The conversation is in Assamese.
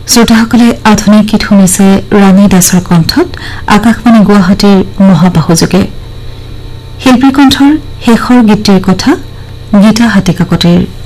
শ্ৰোতাসকলে আধুনিক গীত শুনিছে ৰাণী দাসৰ কণ্ঠত আকাশবাণী গুৱাহাটীৰ মহাবাহুযোগে। শিল্পীৰ কণ্ঠৰ শেষৰ গীতটিৰ কথা গীতা হাতীকাকতিৰ।